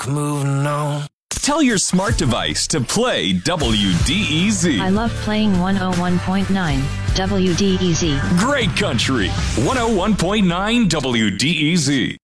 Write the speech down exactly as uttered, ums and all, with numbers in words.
moving on. Tell your smart device to play W D E Z. I love playing one oh one point nine W D E Z. Great country. one oh one point nine W D E Z.